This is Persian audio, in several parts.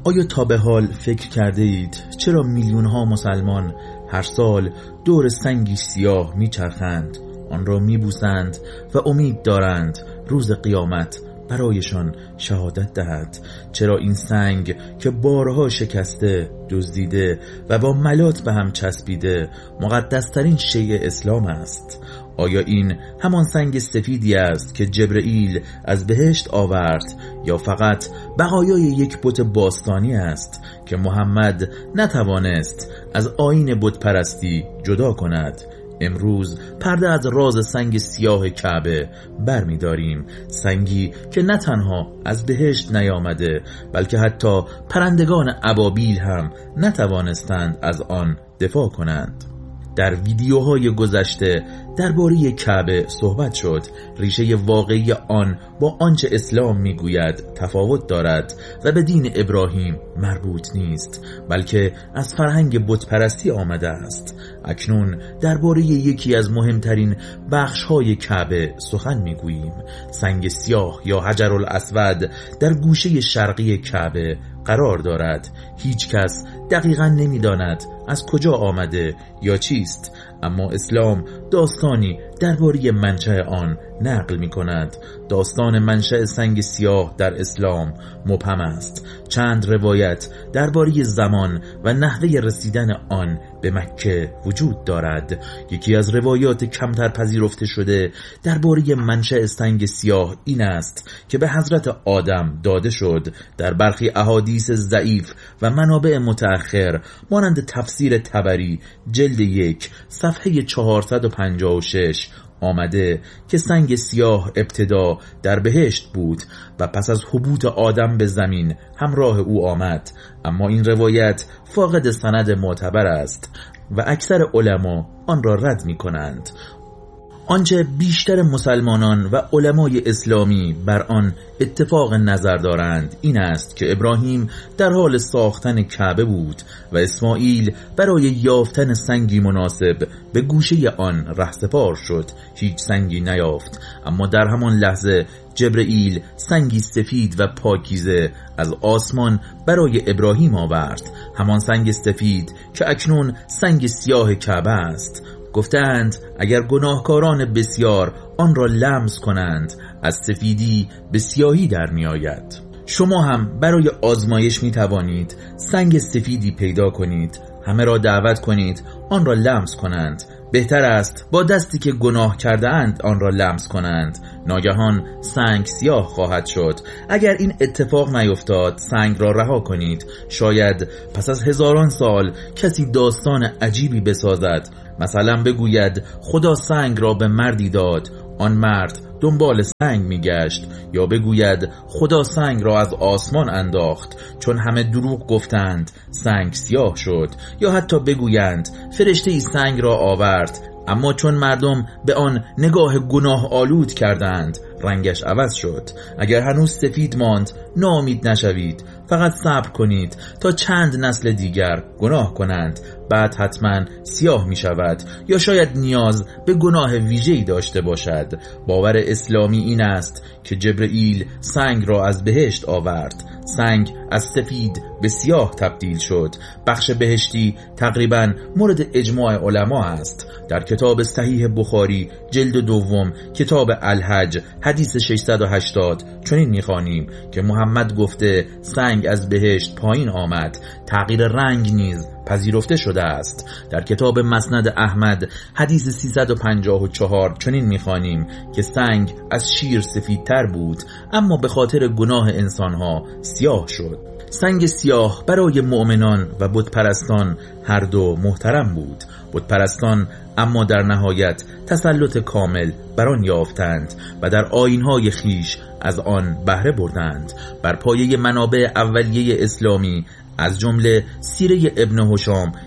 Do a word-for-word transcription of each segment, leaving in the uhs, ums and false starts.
آیا تا به حال فکر کرده اید چرا میلیون ها مسلمان هر سال دور سنگی سیاه میچرخند، آن را میبوسند و امید دارند روز قیامت برایشان شهادت دهد؟ چرا این سنگ که بارها شکسته، دزدیده و با ملات به هم چسبیده مقدسترین شیء اسلام است؟ آیا این همان سنگ سفیدی است که جبرئیل از بهشت آورد، یا فقط بقایای یک بت باستانی است که محمد نتوانست از آیین بت پرستی جدا کند؟ امروز پرده از راز سنگ سیاه کعبه بر می داریم، سنگی که نه تنها از بهشت نیامده بلکه حتی پرندگان ابابیل هم نتوانستند از آن دفاع کنند. در ویدیوهای گذشته درباره کعبه صحبت شد. ریشه واقعی آن با آنچه اسلام میگوید تفاوت دارد و به دین ابراهیم مربوط نیست، بلکه از فرهنگ بت پرستی آمده است. اکنون درباره یکی از مهمترین بخش‌های کعبه سخن میگوییم. سنگ سیاه یا حجر الاسود در گوشه شرقی کعبه قرار دارد. هیچ کس دقیقاً نمی‌داند از کجا آمده یا چیست، اما اسلام داستانی درباره منشأ آن نقل می کند. داستان منشأ سنگ سیاه در اسلام مبهم است. چند روایت درباره زمان و نحوه رسیدن آن به مکه وجود دارد. یکی از روایات کمتر پذیرفته شده درباره منشأ سنگ سیاه این است که به حضرت آدم داده شد. در برخی احادیث ضعیف و منابع متأخر مانند تفسیر طبری جلد یک صفحه چهارصد و پنجاه و شش آمده که سنگ سیاه ابتدا در بهشت بود و پس از هبوط آدم به زمین همراه او آمد، اما این روایت فاقد سند معتبر است و اکثر علما آن را رد می کنند. آنچه بیشتر مسلمانان و علمای اسلامی بر آن اتفاق نظر دارند این است که ابراهیم در حال ساختن کعبه بود و اسماعیل برای یافتن سنگی مناسب به گوشه آن رهسپار شد. هیچ سنگی نیافت، اما در همان لحظه جبرئیل سنگی سفید و پاکیزه از آسمان برای ابراهیم آورد، همان سنگ سفید که اکنون سنگ سیاه کعبه است. گفتند اگر گناهکاران بسیار آن را لمس کنند از سفیدی به سیاهی در می آید. شما هم برای آزمایش می توانید سنگ سفیدی پیدا کنید، همه را دعوت کنید آن را لمس کنند. بهتر است با دستی که گناه کرده اند آن را لمس کنند، ناگهان سنگ سیاه خواهد شد. اگر این اتفاق نیفتاد سنگ را رها کنید. شاید پس از هزاران سال کسی داستان عجیبی بسازد، مثلا بگوید خدا سنگ را به مردی داد، آن مرد دنبال سنگ میگشت، یا بگوید خدا سنگ را از آسمان انداخت، چون همه دروغ گفتند سنگ سیاه شد، یا حتی بگویند فرشته‌ای سنگ را آورد، اما چون مردم به آن نگاه گناه آلود کردند رنگش عوض شد. اگر هنوز سفید ماند ناامید نشوید، فقط صبر کنید تا چند نسل دیگر گناه کنند، بعد حتما سیاه می شود، یا شاید نیاز به گناه ویژه‌ای داشته باشد. باور اسلامی این است که جبرئیل سنگ را از بهشت آورد، سنگ از سفید به سیاه تبدیل شد. بخش بهشتی تقریبا مورد اجماع علما است. در کتاب صحیح بخاری جلد دوم کتاب الحج حدیث ششصد و هشتاد چنین می‌خوانیم که محمد گفته سنگ از بهشت پایین آمد، تغییر رنگ نیز پذیرفته شده است. در کتاب مسند احمد حدیث سیصد و پنجاه و چهار چنین می‌خوانیم که سنگ از شیر سفیدتر بود، اما به خاطر گناه انسانها سیاه شد. سنگ سیاه برای مؤمنان و بت پرستان هر دو محترم بود. بت پرستان اما در نهایت تسلط کامل بر آن یافتند و در آیین‌های خیش از آن بهره بردند. بر پایه منابع اولیه اسلامی از جمله سیره ابن هشام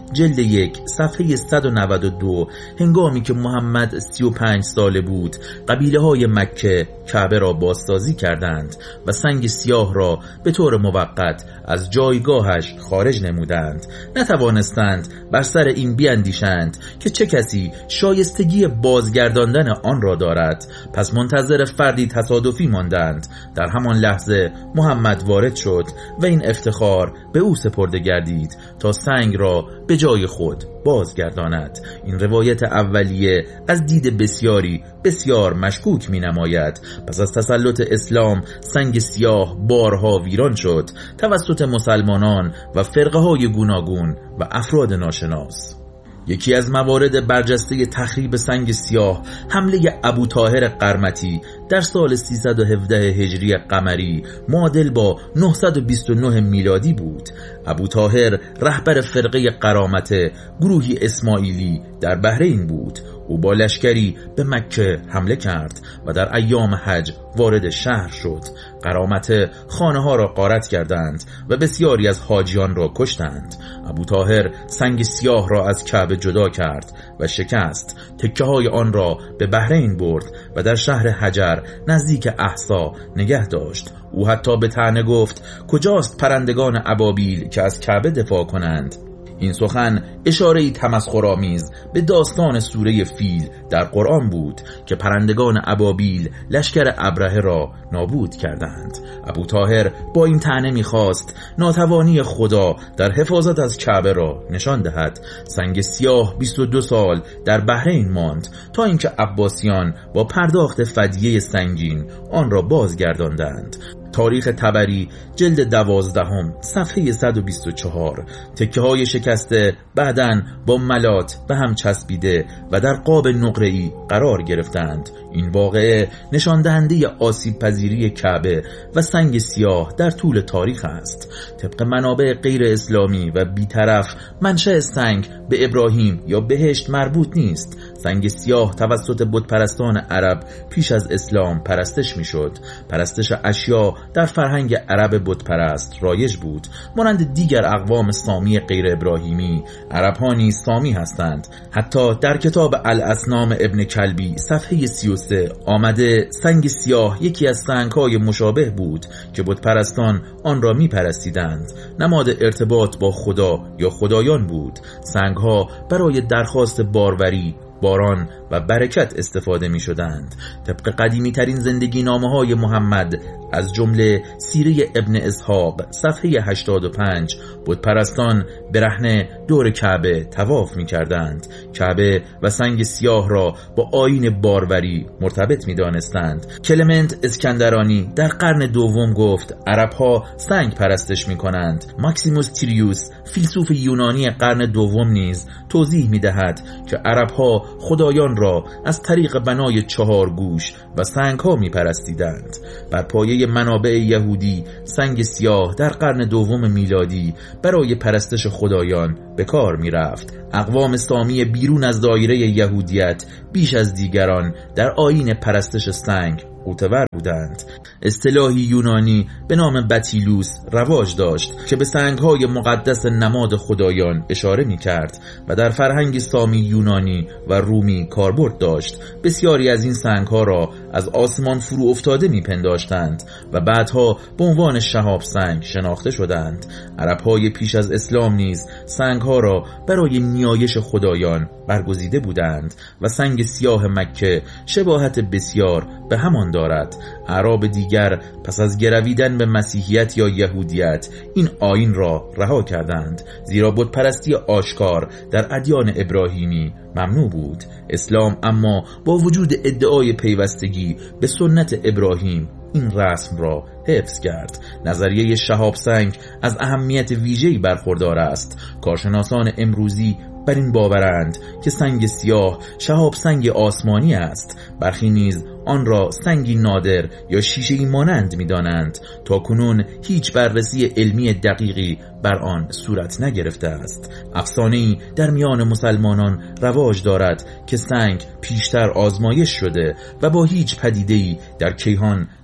جلد یک صفحه صد و نود و دو، هنگامی که محمد سی و پنج ساله بود، قبیله های مکه کعبه را بازسازی کردند و سنگ سیاه را به طور موقت از جایگاهش خارج نمودند. نتوانستند بر سر این بیندیشند که چه کسی شایستگی بازگرداندن آن را دارد، پس منتظر فردی تصادفی ماندند. در همان لحظه محمد وارد شد و این افتخار به او سپرده گردید تا سنگ را به جای خود بازگرداند. این روایت اولیه از دید بسیاری بسیار مشکوک می نماید. پس از تسلط اسلام سنگ سیاه بارها ویران شد توسط مسلمانان و فرقه های گوناگون و افراد ناشناس. یکی از موارد برجسته تخریب سنگ سیاه حمله ابو طاهر قرمطی در سال سیصد و هفده هجری قمری معادل با نهصد و بیست و نه میلادی بود. ابو طاهر رهبر فرقه قرامت گروهی اسماعیلی در بحرین بود. او با لشکری به مکه حمله کرد و در ایام حج وارد شهر شد. قرامت خانه ها را غارت کردند و بسیاری از حاجیان را کشتند. ابو طاهر سنگ سیاه را از کعبه جدا کرد و شکست. تکه های آن را به بحرین برد و در شهر حجر نزدیک احسا نگه داشت. او حتی به طعنه گفت کجاست پرندگان ابابیل که از کعبه دفاع کنند؟ این سخن اشاره‌ای تمسخرآمیز به داستان سوره فیل در قرآن بود که پرندگان ابابیل لشکر ابرهه را نابود کردند. ابو طاهر با این طعنه می‌خواست ناتوانی خدا در حفاظت از کعبه را نشان دهد. سنگ سیاه بیست و دو سال در بحرین ماند تا اینکه عباسیان با پرداخت فدیه سنگین آن را بازگرداندند. تاریخ طبری جلد دوازدهم صفحه صد و بیست و چهار. تکه های شکسته بعداً با ملات به هم چسبیده و در قاب نقره‌ای قرار گرفتند. این واقعه نشان دهنده آسیب پذیری کعبه و سنگ سیاه در طول تاریخ است. طبق منابع غیر اسلامی و بیطرف منشأ سنگ به ابراهیم یا بهشت مربوط نیست. سنگ سیاه توسط بتپرستان عرب پیش از اسلام پرستش میشد. پرستش اشیا در فرهنگ عرب بتپرست رایج بود. مانند دیگر اقوام سامی غیر ابراهیمی، عرب ها نیز سامی هستند. حتی در کتاب الاصنام ابن کلبی صفحه سی و سه آمده سنگ سیاه یکی از سنگ‌های مشابه بود که بتپرستان آن را می‌پرستیدند. نماد ارتباط با خدا یا خدایان بود. سنگ‌ها برای درخواست باروری، باران و برکت استفاده می شدند. طبق قدیمی ترین زندگی نامه های محمد از جمله سیره ابن اسحاق صفحه هشتاد و پنج بت پرستان برهنه دور کعبه طواف می کردند. کعبه و سنگ سیاه را با آیین باروری مرتبط می دانستند. کلمنت اسکندرانی در قرن دوم گفت عرب ها سنگ پرستش می کنند. ماکسیموس تیریوس فیلسوف یونانی قرن دوم نیز توضیح می دهد که عرب ها خدایان را از طریق بنای چهار گوش و سنگ ها می پرستیدند. بر پایه منابع یهودی سنگ سیاه در قرن دوم میلادی برای پرستش خدایان به کار می رفت. اقوام سامی بیرون از دایره یهودیت بیش از دیگران در آیین پرستش سنگ معتبر بودند. اصطلاحی یونانی به نام بتیلوس رواج داشت که به سنگ‌های مقدس نماد خدایان اشاره می‌کرد و در فرهنگ سامی، یونانی و رومی کاربرد داشت. بسیاری از این سنگ‌ها را از آسمان فرو افتاده می‌پنداشتند و بعدها به عنوان شهاب سنگ شناخته شدند. عرب‌های پیش از اسلام نیز سنگ‌ها را برای نیایش خدایان برگزیده بودند و سنگ سیاه مکه شباهت بسیار به همان دارد. اعراب دیگر پس از گرویدن به مسیحیت یا یهودیت این آیین را رها کردند، زیرا بت پرستی آشکار در ادیان ابراهیمی ممنوع بود. اسلام اما با وجود ادعای پیوستگی به سنت ابراهیم این رسم را حفظ کرد. نظریه شهاب سنگ از اهمیت ویژه‌ای برخوردار است. کارشناسان امروزی بر این باورند که سنگ سیاه شهاب سنگ آسمانی است. برخی نیز آن را سنگی نادر یا شیشه‌ای مانند می‌دانند. تا کنون هیچ بررسی علمی دقیقی بر آن صورت نگرفته است. افسانه‌ای در میان مسلمانان رواج دارد که سنگ پیشتر آزمایش شده و با هیچ پدیده‌ای در کیهان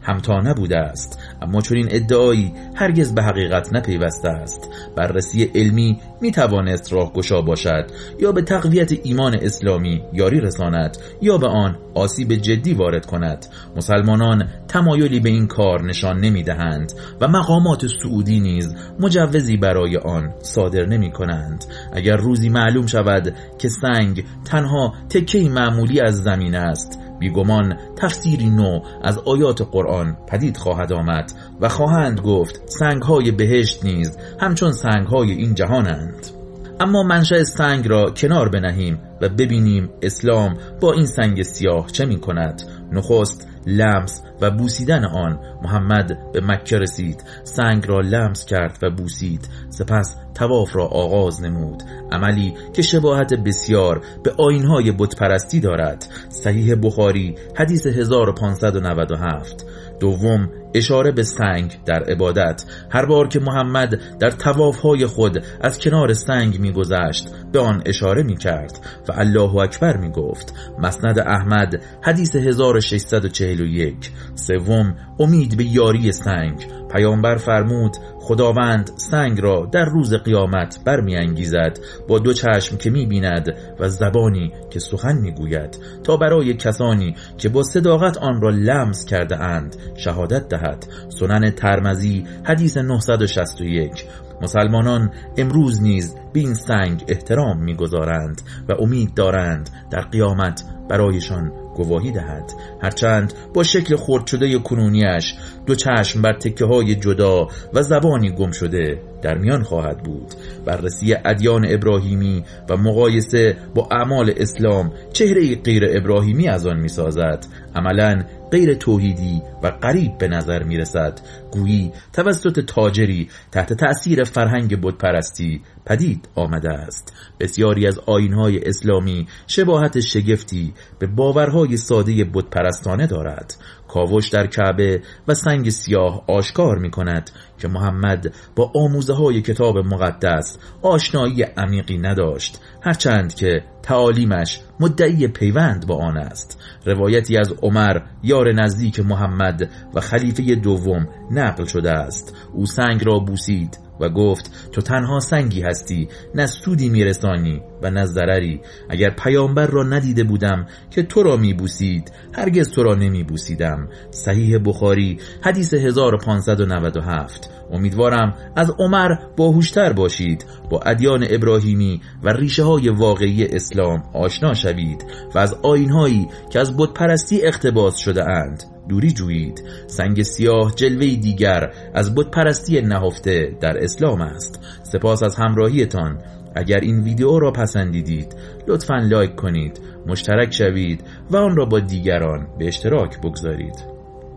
همتا نبوده است، اما چون این ادعایی هرگز به حقیقت نپیوسته است. بررسی علمی می توانست راهگشا باشد، یا به تقویت ایمان اسلامی یاری رساند یا به آن آسیب جدی وارد کند. مسلمانان تمایلی به این کار نشان نمی دهند و مقامات سعودی نیز مجوزی برای آن صادر نمی کنند. اگر روزی معلوم شود که سنگ تنها تکه‌ای معمولی از زمین است، بیگمان تفسیری نو از آیات قرآن پدید خواهد آمد و خواهند گفت سنگ‌های بهشت نیز همچون سنگ‌های این جهانند. اما منشأ سنگ را کنار بنهیم و ببینیم اسلام با این سنگ سیاه چه می کند. نخست لمس و بوسیدن آن. محمد به مکه رسید، سنگ را لمس کرد و بوسید، سپس طواف را آغاز نمود، عملی که شباهت بسیار به آیین‌های بتپرستی دارد. صحیح بخاری حدیث هزار و پانصد و نود و هفت. دوم، اشاره به سنگ در عبادت. هر بار که محمد در طواف‌های خود از کنار سنگ می‌گذشت به آن اشاره می‌کرد و الله اکبر می‌گفت. مسند احمد حدیث هزار و ششصد و چهل و یک. سوم، امید به یاری سنگ. پیامبر فرمود خداوند سنگ را در روز قیامت برمی‌انگیزد با دو چشم که می‌بیند و زبانی که سخن می‌گوید، تا برای کسانی که با صداقت آن را لمس کرده اند شهادت دهد. سنن ترمذی حدیث نهصد و شصت و یک. مسلمانان امروز نیز به این سنگ احترام می‌گذارند و امید دارند در قیامت برایشان گواهی دهد، هرچند با شکل خرد شده کنونیش دو چشم بر تکه های جدا و زبانی گم شده در میان خواهد بود. بررسی ادیان ابراهیمی و مقایسه با اعمال اسلام چهره غیر ابراهیمی از آن می سازد. عملاً غیر توحیدی و غریب به نظر می رسد، گویی توسط تاجری تحت تأثیر فرهنگ بتپرستی پدید آمده است. بسیاری از آیین‌های اسلامی شباهت شگفتی به باورهای ساده بتپرستانه دارد. کاوش در کعبه و سنگ سیاه آشکار می کند که محمد با آموزه های کتاب مقدس آشنایی عمیقی نداشت، هرچند که تعالیمش مدعی پیوند با آن است. روایتی از عمر یار نزدیک محمد و خلیفه دوم نقل شده است. او سنگ را بوسید و گفت تو تنها سنگی هستی، نه سودی میرسانی و نه ضرری. اگر پیامبر را ندیده بودم که تو را میبوسید هرگز تو را نمیبوسیدم. صحیح بخاری حدیث هزار و پانصد و نود و هفت. امیدوارم از عمر باهوشتر باشید، با ادیان ابراهیمی و ریشه های واقعی اسلام آشنا شوید و از آیین‌هایی که از بتپرستی اقتباس شده اند دوری جویید. سنگ سیاه جلوه‌ای دیگر از بتپرستی نهفته در اسلام است. سپاس از همراهیتان. اگر این ویدیو را پسندیدید لطفاً لایک کنید، مشترک شوید و آن را با دیگران به اشتراک بگذارید.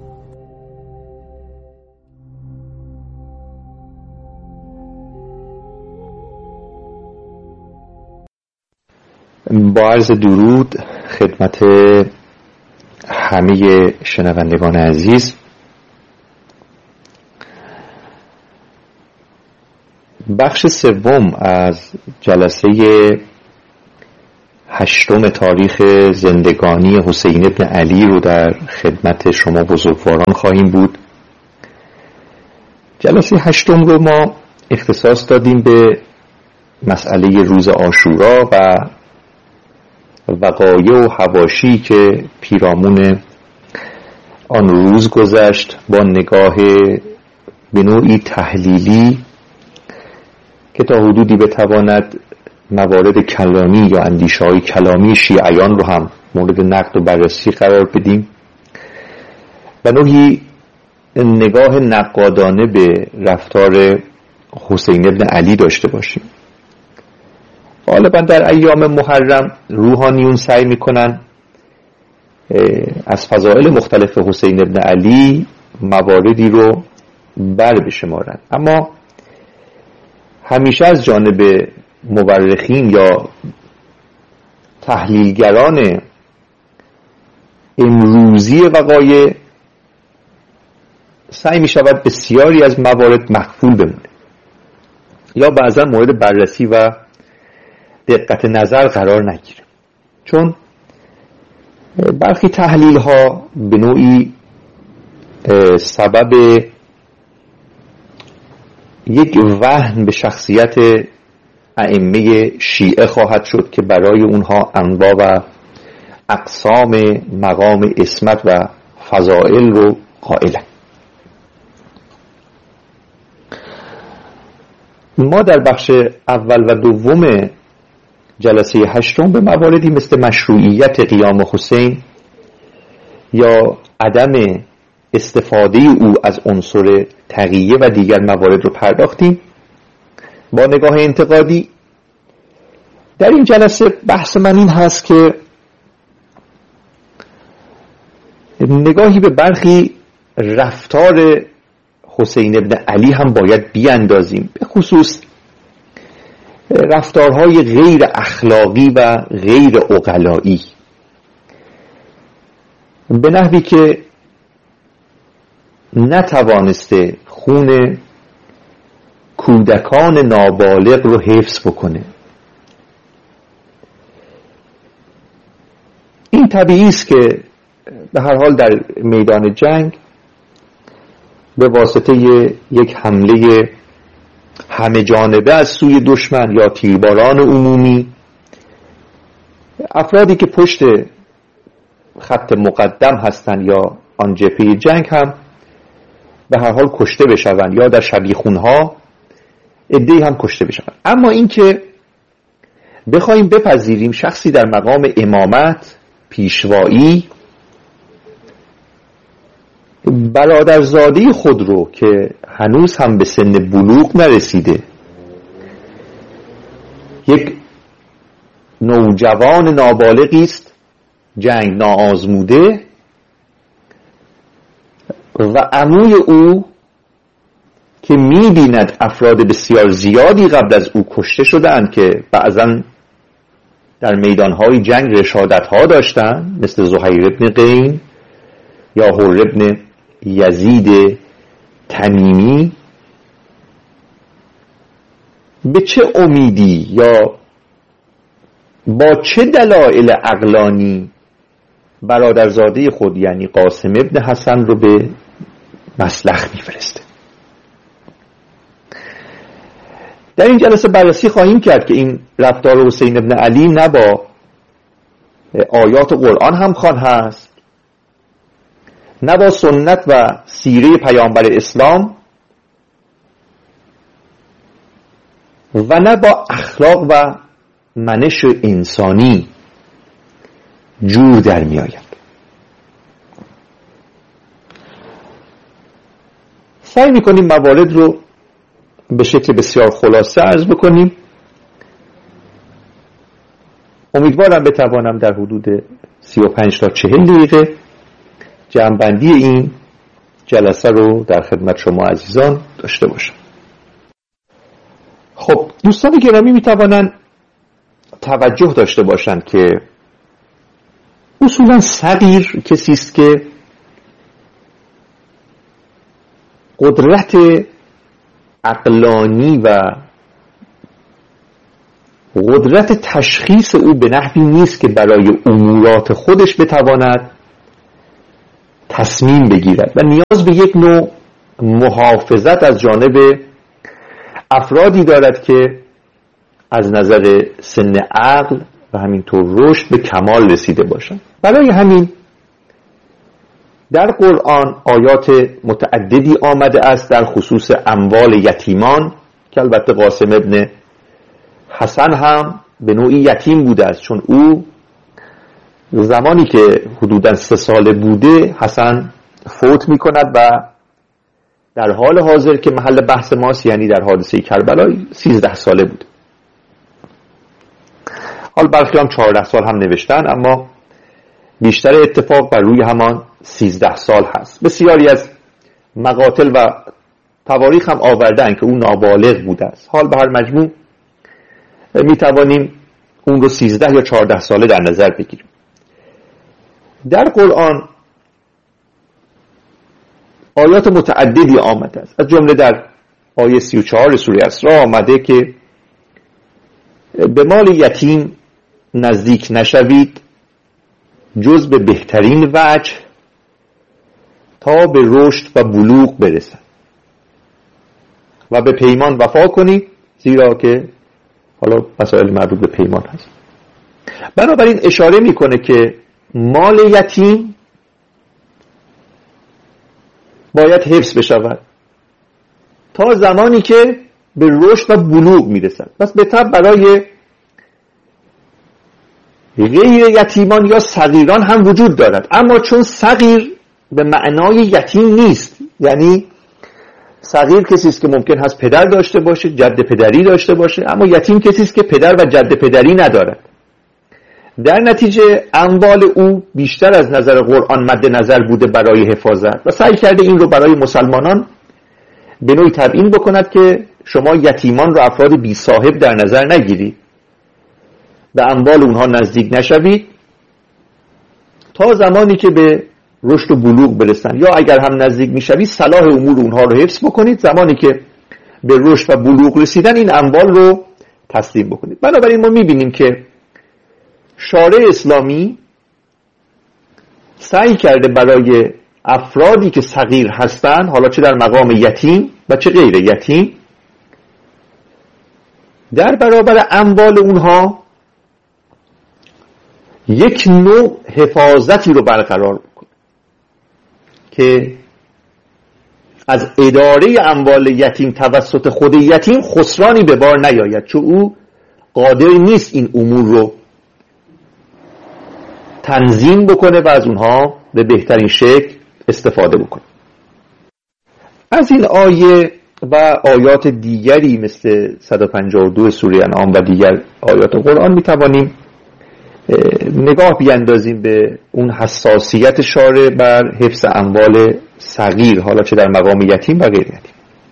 با عرض درود خدمت همه شنوندگان عزیز، بخش سوم از جلسه هشتم تاریخ زندگانی حسین ابن علی رو در خدمت شما بزرگواران خواهیم بود. جلسه هشتم رو ما اختصاص دادیم به مسئله روز عاشورا و وقایع و حواشی که پیرامون آن روز گذشت، با نگاه به نوعی تحلیلی که تا حدودی بتواند موارد کلامی یا اندیشه‌های کلامی شیعیان رو هم مورد نقد و بررسی قرار بدیم و نوعی نگاه نقادانه به رفتار حسین ابن علی داشته باشیم. غالبا در ایام محرم روحانیون سعی میکنن از فضائل مختلف حسین ابن علی مواردی رو بر بشمارن، اما همیشه از جانب مورخین یا تحلیلگران امروزی وقایع سعی می شود بسیاری از موارد مغفول بمونه یا بعضا مورد بررسی و دقت نظر قرار نگیره، چون برخی تحلیل ها به نوعی سبب یک وهن به شخصیت ائمه شیعه خواهد شد که برای اونها انواع و اقسام مقام عصمت و فضائل رو قائلن. ما در بخش اول و دوم جلسه هشتم به مواردی مثل مشروعیت قیام حسین یا عدم استفاده او از عنصر تقیه و دیگر موارد رو پرداختیم با نگاه انتقادی. در این جلسه بحث من این هست که نگاهی به برخی رفتار حسین ابن علی هم باید بیاندازیم، به خصوص رفتارهای غیر اخلاقی و غیر عقلایی، به نحوی که نتوانسته خون کودکان نابالغ رو حفظ بکنه. این طبیعی است که به هر حال در میدان جنگ به واسطه یک حمله همه جانبه از سوی دشمن یا تیرباران عمومی، افرادی که پشت خط مقدم هستند یا آن جبهه جنگ هم به هر حال کشته بشوند یا در شبیخونها عده‌ای هم کشته بشوند. اما این که بخوایم بپذیریم شخصی در مقام امامت، پیشوایی، برادرزاده خود رو که هنوز هم به سن بلوغ نرسیده، یک نوجوان نابالغی است، جنگ ناآزموده، و عموی او که می‌بیند افراد بسیار زیادی قبل از او کشته شدند که بعضاً در میدانهای جنگ رشادت‌ها داشتند، مثل زهیر ابن قین یا حر ابن یزید تمیمی، به چه امیدی یا با چه دلایل عقلانی برادرزاده خود یعنی قاسم ابن حسن رو به مسلخ میفرسته؟ در این جلسه بررسی خواهیم کرد که این رفتار حسین ابن علی نه با آیات قرآن همخوان هست، نه با سنت و سیره پیامبر اسلام، و نه با اخلاق و منش انسانی جور در می آید. سعی می کنیم موارد رو به شکل بسیار خلاصه عرض بکنیم. امیدوارم بتوانم در حدود سی و پنج تا چهل دقیقه جمع‌بندی این جلسه رو در خدمت شما عزیزان داشته باشم. خب دوستان گرامی می توانند توجه داشته باشند که اصولا صغیر کسی است که قدرت عقلانی و قدرت تشخیص او به نحوی نیست که برای امورات خودش بتواند تصمیم بگیرد و نیاز به یک نوع محافظت از جانب افرادی دارد که از نظر سن عقل و همینطور رشد به کمال رسیده باشند. برای همین در قرآن آیات متعددی آمده است در خصوص اموال یتیمان که البته قاسم ابن حسن هم به نوعی یتیم بوده است، چون او زمانی که حدوداً سه ساله بوده حسن فوت می کند و در حال حاضر که محل بحث ماست یعنی در حادثه کربلا سیزده ساله بود. حال برخی هم چهارده سال هم نوشتن، اما بیشتر اتفاق بر روی همان سیزده سال هست. بسیاری از مقاتل و تواریخ هم آوردن که اون نابالغ بوده است. حال به هر مجموع می توانیم اون رو سیزده یا چهارده ساله در نظر بگیریم. در قرآن آیات متعددی آمده است، از جمله در آیه سی و چهار سوره اسراء آمده که به مال یتیم نزدیک نشوید جز به بهترین وجه تا به رشد و بلوغ برسند و به پیمان وفا کنید، زیرا که حالا مسائل مربوط به پیمان هست. بنابراین اشاره میکنه که مال یتیم باید حفظ بشود تا زمانی که به رشد و بلوغ میرسد. پس به طب برای غیر یتیمان یا صغیران هم وجود دارد، اما چون صغیر به معنای یتیم نیست، یعنی صغیر کسی است که ممکن هست پدر داشته باشه، جد پدری داشته باشه، اما یتیم کسی است که پدر و جد پدری ندارد. در نتیجه اموال او بیشتر از نظر قرآن مد نظر بوده برای حفاظت و سعی کرده این رو برای مسلمانان به نوعی تبیین بکند که شما یتیمان رو افراد بی صاحب در نظر نگیرید، به اموال اونها نزدیک نشوید تا زمانی که به رشد و بلوغ برسن، یا اگر هم نزدیک میشوید صلاح امور اونها رو حفظ بکنید، زمانی که به رشد و بلوغ رسیدن این اموال رو تسلیم بکنید. بنابراین ما میبینیم که شارع اسلامی سعی کرده برای افرادی که صغیر هستند، حالا چه در مقام یتیم و چه غیر یتیم، در برابر اموال اونها یک نوع حفاظتی رو برقرار بکنه که از اداره اموال یتیم توسط خود یتیم خسرانی به بار نیاید، چون او قادر نیست این امور رو تنظیم بکنه و از اونها به بهترین شکل استفاده بکنه. از این آیه و آیات دیگری مثل صد و پنجاه و دو سوره انعام و دیگر آیات قرآن میتوانیم نگاه بیاندازیم به اون حساسیت شارع بر حفظ اموال صغیر، حالا چه در مقام یتیم و غیر یتیم.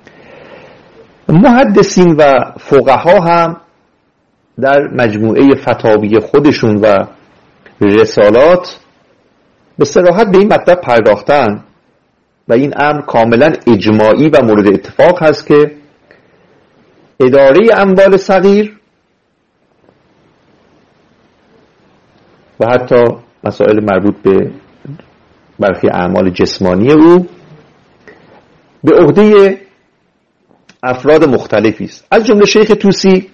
محدثین و فقها هم در مجموعه فتاوی خودشون و رسالات به صراحت به این مطلب پرداختن و این امر کاملا اجماعی و مورد اتفاق هست که اداره اموال صغیر و حتی مسائل مربوط به برخی اعمال جسمانی او به عهده افراد مختلفی است. از جمله شیخ طوسی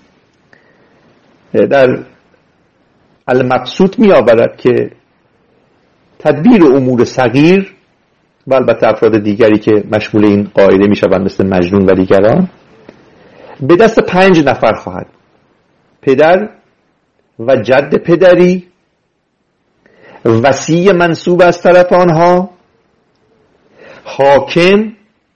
در المبسوط می آورد که تدبیر امور صغیر و البته افراد دیگری که مشمول این قاعده می شوند مثل مجنون و دیگران به دست پنج نفر خواهد: پدر و جد پدری، وصی منصوب از طرف آنها، حاکم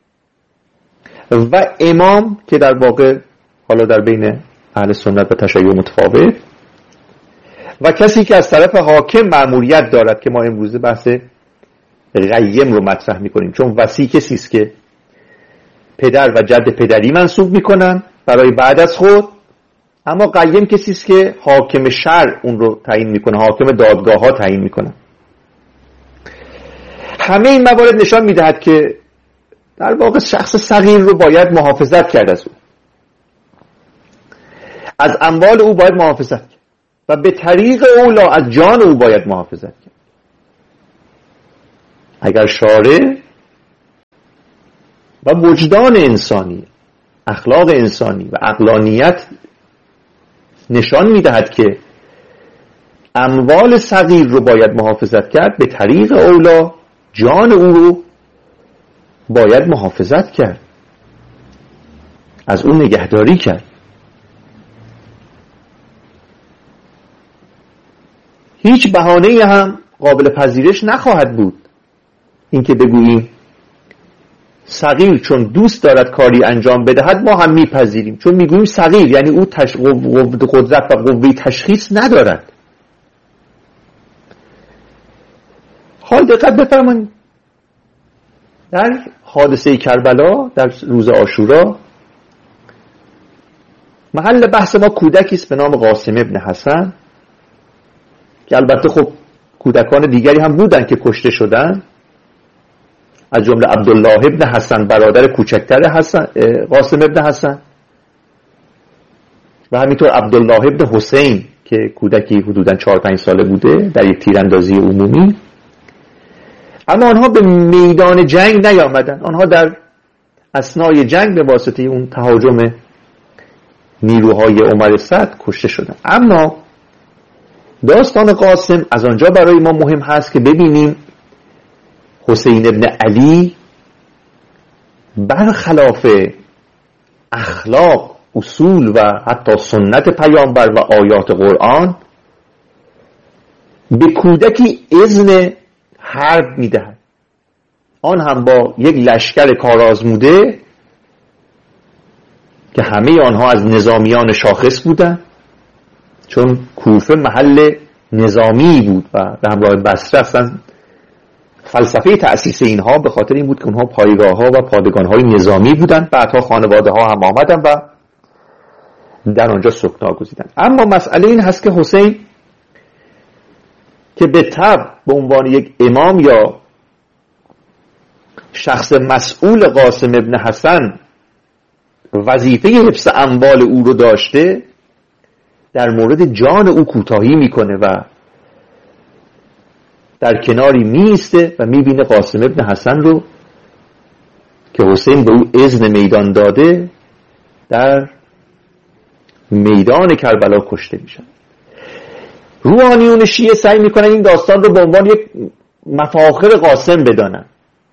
و امام که در واقع حالا در بین اهل سنت و تشیع متفاوت، و کسی که از طرف حاکم مأموریت دارد که ما امروزه بحث قیم رو مطرح میکنیم، چون وصی کسی است که پدر و جد پدری منصوب میکنن برای بعد از خود، اما قیم کسی است که حاکم شرع اون رو تعیین میکنه، حاکم دادگاه ها تعیین میکنه. همه این موارد نشان میدهد که در واقع شخص صغیر رو باید محافظت کرد، از او از اموال او باید محافظت کرد و به طریق اولا از جان او باید محافظت کرد. اگر شارع و وجدان انسانی، اخلاق انسانی و عقلانیت نشان میدهد که اموال صغیر رو باید محافظت کرد، به طریق اولا جان او رو باید محافظت کرد، از اون نگهداری کرد. هیچ بهانه‌ای هم قابل پذیرش نخواهد بود اینکه بگوییم صغیر چون دوست دارد کاری انجام بدهد ما هم میپذیریم، چون میگوییم صغیر یعنی او تش... قدرت و قوه تشخیص ندارد. حال دقت بفرمایید، در حادثه کربلا در روز عاشورا محل بحث ما کودکی است به نام قاسم ابن حسن که البته خب کودکان دیگری هم بودن که کشته شدن، از جمله عبدالله ابن حسن برادر کوچکتر حسن قاسم ابن حسن و همینطور عبدالله ابن حسین که کودکی حدوداً چهار پنج ساله بوده در یک تیراندازی عمومی. اما آنها به میدان جنگ نیامدن. آنها در اثنای جنگ به واسطه اون تهاجم نیروهای عمر سعد کشته شدن. اما داستان قاسم از آنجا برای ما مهم هست که ببینیم حسین ابن علی برخلاف اخلاق، اصول و حتی سنت پیامبر و آیات قرآن به کودکی اذن حرب میدهد، آن هم با یک لشکر کارآزموده که همه آنها از نظامیان شاخص بودند، چون کوفه محل نظامی بود و به همراه بصره هستند. فلسفه تأسیس اینها به خاطر این بود که اونها پایگاه ها و پادگان های نظامی بودند. بعدها خانواده ها هم آمدن و در آنجا سکنا گزیدند. اما مسئله این هست که حسین که به طبع به عنوان یک امام یا شخص مسئول قاسم ابن حسن وظیفه حفظ اموال او رو داشته، در مورد جان او کوتاهی میکنه و در کناری میسته و میبینه قاسم ابن حسن رو که حسین به او اذن میدان داده در میدان کربلا کشته میشن. روحانیون شیعه سعی میکنن این داستان رو به عنوان یک مفاخر قاسم بدانن،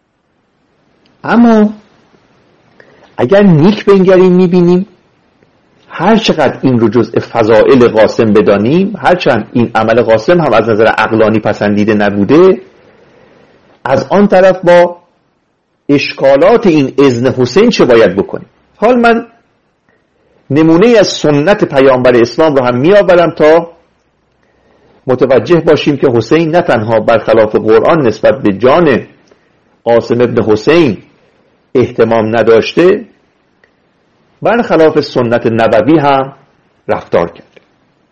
اما اگر نیک بنگریم میبینیم هر چقدر این رو جزء فضائل قاسم بدانیم، هرچند این عمل قاسم هم از نظر عقلانی پسندیده نبوده، از آن طرف با اشکالات این اذن حسین چه باید بکنیم. حال من نمونه از سنت پیامبر اسلام رو هم میآورم تا متوجه باشیم که حسین نه تنها برخلاف قرآن نسبت به جان قاسم ابن حسین اهتمام نداشته، برخلاف سنت نبوی هم رفتار کرد.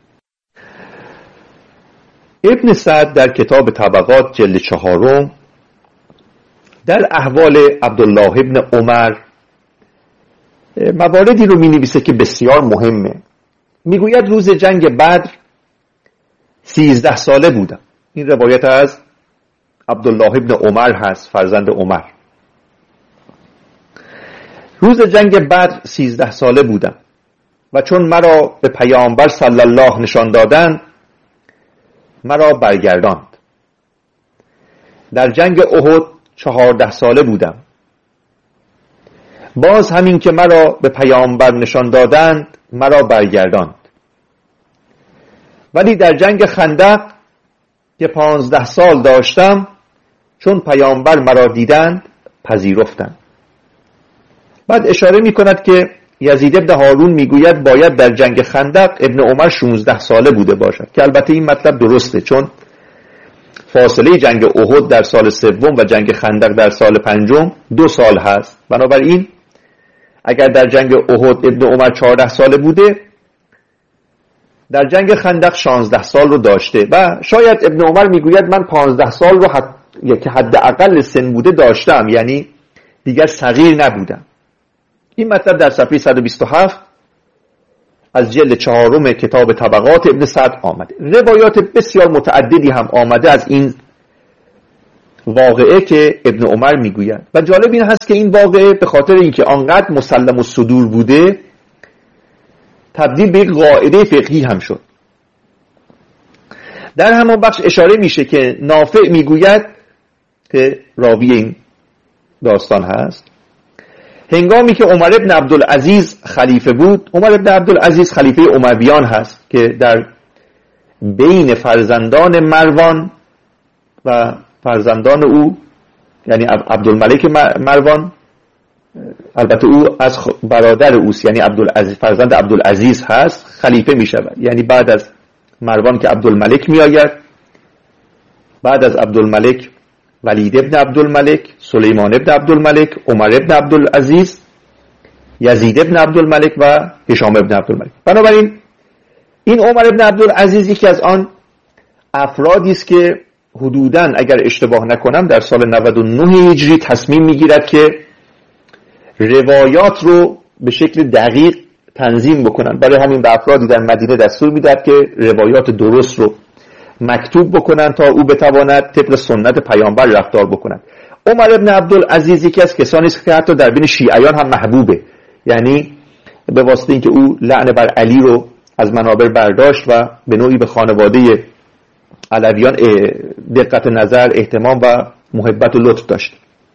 ابن سعد در کتاب طبقات جلد چهارم در احوال عبدالله ابن عمر مواردی رو می نویسه که بسیار مهمه. میگوید روز جنگ بدر سیزده ساله بودم. این روایت از عبدالله ابن عمر هست، فرزند عمر. روز جنگ بدر سیزده ساله بودم و چون مرا به پیامبر صلی الله نشان دادند مرا برگرداند. در جنگ احد چهارده ساله بودم. باز همین که مرا به پیامبر نشان دادند مرا برگرداند. ولی در جنگ خندق که پانزده سال داشتم چون پیامبر مرا دیدند پذیرفتند. بعد اشاره می کند که یزید ابن هارون میگوید باید در جنگ خندق ابن عمر شانزده ساله بوده باشد، که البته این مطلب درسته، چون فاصله جنگ احد در سال سوم و جنگ خندق در سال پنجم دو سال هست. بنابراین اگر در جنگ احد ابن عمر چهارده ساله بوده، در جنگ خندق شانزده سال رو داشته و شاید ابن عمر میگوید من پانزده سال رو حد... که حد اقل سن بوده داشتم، یعنی دیگر صغیر نبودم. این مطلب در صفحه صد و بیست و هفت از جلد چهارم کتاب طبقات ابن سعد آمده. روایات بسیار متعددی هم آمده از این واقعه که ابن عمر میگوید و جالب این هست که این واقعه به خاطر اینکه آنقدر مسلم الصدور بوده تبدیل به یک قاعده فقهی هم شد. در همان بخش اشاره میشه که نافع میگوید که راوی این داستان هست، هنگامی که عمر ابن عبدالعزیز خلیفه بود، عمر ابن عبدالعزیز خلیفه امویان هست که در بین فرزندان مروان و فرزندان او، یعنی عبدالملک مروان، البته او از برادر اوست، یعنی عبدالعزیز فرزند عبدالعزیز هست، خلیفه می شود. یعنی بعد از مروان که عبدالملک می آید، بعد از عبدالملک ولید ابن عبدالملک، سلیمان ابن عبدالملک، عمر ابن عبدالعزیز، یزید ابن عبدالملک و هشام ابن عبدالملک. بنابراین این عمر ابن عبدالعزیز یکی از آن افرادی است که حدوداً اگر اشتباه نکنم در سال نود و نه هجری تصمیم میگیرد که روایات رو به شکل دقیق تنظیم بکنن. برای همین به افرادی در مدینه دستور میدهد که روایات درست رو مکتوب بکنن تا او بتواند طبق سنت پیامبر رفتار بکند. عمر ابن عبدالعزیز یکی از کسانی است که حتی در بین شیعیان هم محبوبه، یعنی به واسطه اینکه او لعن بر علی رو از منابر برداشت و به نوعی به خانواده علویان دقت نظر، اهتمام و محبت و لطف داشت.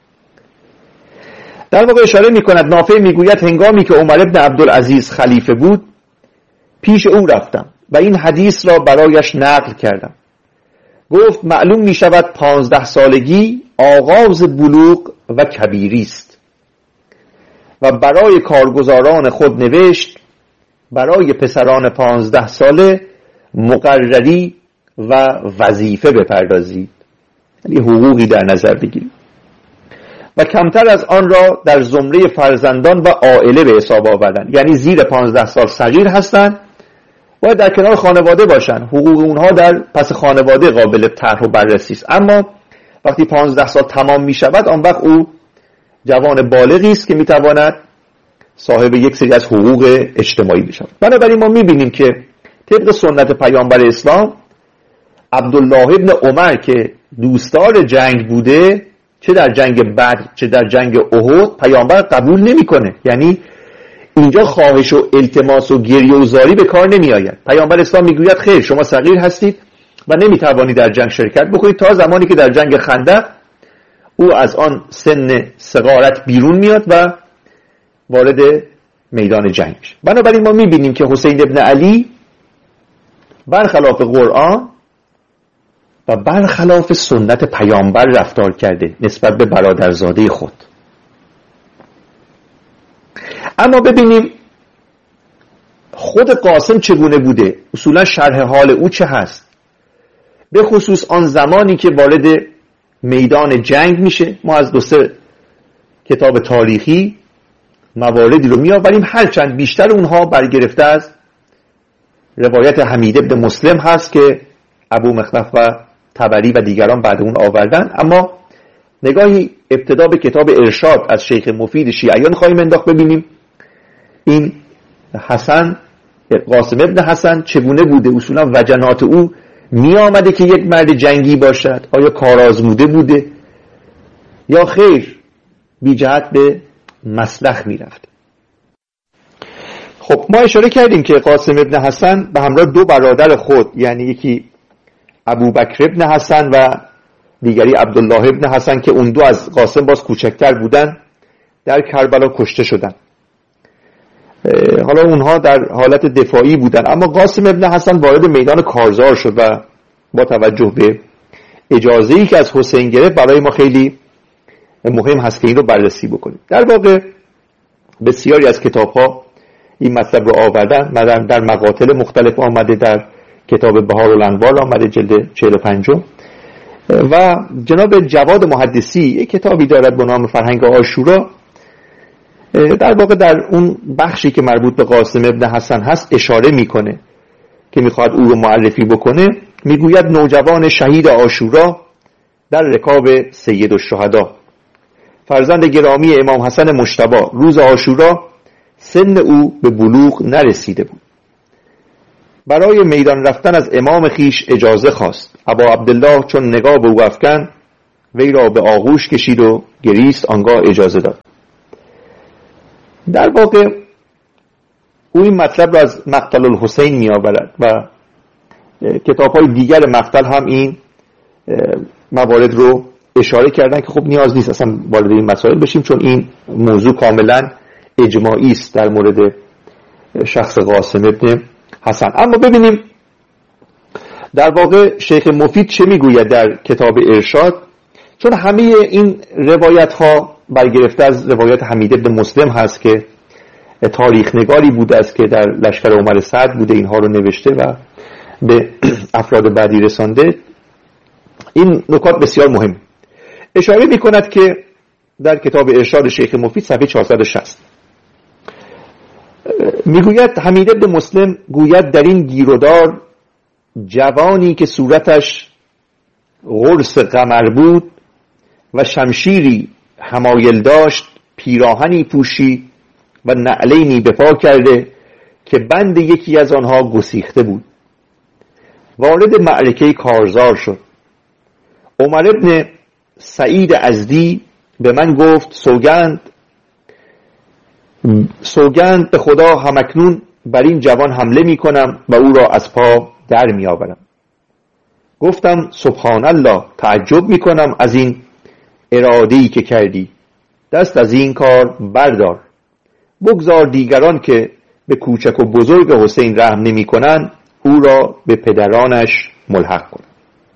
در واقع اشاره می‌کند نافع میگوید هنگامی که عمر ابن عبدالعزیز خلیفه بود پیش او رفتم و این حدیث را برایش نقل کردم. گفت معلوم می شود پانزده سالگی آغاز بلوغ و کبیری است و برای کارگزاران خود نوشت برای پسران پانزده ساله مقرری و وظیفه بپردازید، یعنی حقوقی در نظر بگیرید و کمتر از آن را در زمره فرزندان و عائله به حساب آوردن، یعنی زیر پانزده سال صغیر هستند باید در کنار خانواده باشن، حقوق اونها در پس خانواده قابل طرح و بررسی است. اما وقتی پانزده سال تمام می شود آن وقت او جوان بالغی است که می تواند صاحب یک سری از حقوق اجتماعی بشود. بنابراین ما می بینیم که طبق سنت پیامبر اسلام عبدالله ابن عمر که دوستدار جنگ بوده، چه در جنگ بدر چه در جنگ احد، پیامبر قبول نمیکنه. یعنی اینجا خواهش و التماس و گریه و زاری به کار نمی آید. پیامبر اسلام میگوید خیر، شما صغیر هستید و نمیتوانید در جنگ شرکت بکنید تا زمانی که در جنگ خندق او از آن سن صغارت بیرون میاد و وارد میدان جنگ میشه. بنابراین ما میبینیم که حسین ابن علی برخلاف قرآن و برخلاف سنت پیامبر رفتار کرده نسبت به برادرزاده خود. اما ببینیم خود قاسم چگونه بوده، اصولا شرح حال او چه هست، به خصوص آن زمانی که وارد میدان جنگ میشه. ما از دو سه کتاب تاریخی مواردی رو میآوریم، هرچند بیشتر اونها برگرفته از روایت حمید ابن مسلم هست که ابو مخلف و طبری و دیگران بعد اون آوردن. اما نگاهی ابتدا به کتاب ارشاد از شیخ مفید شیعیان خواهیم انداخت، ببینیم این حسن قاسم ابن حسن چگونه بوده. اصولا وجنات او می آمده که یک مرد جنگی باشد؟ آیا کارآزموده بوده یا خیر بی جهت به مسلخ می رفت؟ خب ما اشاره کردیم که قاسم ابن حسن به همراه دو برادر خود، یعنی یکی ابوبکر ابن حسن و دیگری عبدالله ابن حسن که اون دو از قاسم باز کوچکتر بودن، در کربلا کشته شدن. حالا اونها در حالت دفاعی بودن، اما قاسم ابن حسن وارد میدان کارزار شد و با توجه به اجازه‌ای که از حسین گرفت برای ما خیلی مهم هست که این رو بررسی بکنیم. در واقع بسیاری از کتاب‌ها این مطلب رو آوردن، مثلا در مقاتل مختلف آمده، در کتاب بهارالانوار آمده جلد چهل و پنج و جناب جواد محدثی یک کتابی دارد به نام فرهنگ عاشورا. در واقع در اون بخشی که مربوط به قاسم ابن حسن هست اشاره میکنه که میخواد او رو معرفی بکنه. میگوید نوجوان شهید عاشورا در رکاب سید الشهدا، فرزند گرامی امام حسن مجتبی، روز عاشورا سن او به بلوغ نرسیده بود. برای میدان رفتن از امام خیش اجازه خواست. ابا عبدالله چون نگاه به او افکند وی را به آغوش کشید و گریست، آنگاه اجازه داد. در واقع او این مطلب را از مقتل الحسین می آورد و کتاب های دیگر مقتل هم این موارد رو اشاره کردن که خب نیاز نیست اصلا وارد این مسائل بشیم، چون این موضوع کاملا اجماعی است در مورد شخص قاسم ابن حسن. اما ببینیم در واقع شیخ مفید چه میگوید در کتاب ارشاد، چون همه این روایت ها برگرفته از روایت حمید ابن مسلم هست که تاریخ نگاری بوده است که در لشکر عمر سعد بوده، اینها رو نوشته و به افراد بعدی رسانده. این نکات بسیار مهم. اشاره می کند که در کتاب ارشاد شیخ مفید صفحه چهارصد و شصت میگوید حمید ابن مسلم گوید در این گیرودار جوانی که صورتش غرس قمر بود و شمشیری حمایل داشت، پیراهنی پوشی و نعلینی به پا کرده که بند یکی از آنها گسیخته بود وارد معرکه کارزار شد. عمر ابن سعید ازدی به من گفت سوگند سوگند به خدا همکنون بر این جوان حمله می کنم و او را از پا در می آورم. گفتم سبحان الله، تعجب می کنم از این اراده‌ای که کردی. دست از این کار بردار، بگذار دیگران که به کوچک و بزرگ حسین رحم نمی کنند او را به پدرانش ملحق کن.